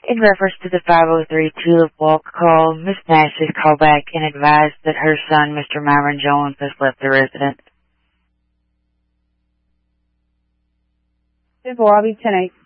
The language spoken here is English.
In reference to the 503 Tulip Walk call, Ms. Nash has called back and advised that her son, Mr. Myron Jones, has left the residence. 10-4, I'll be 10-8.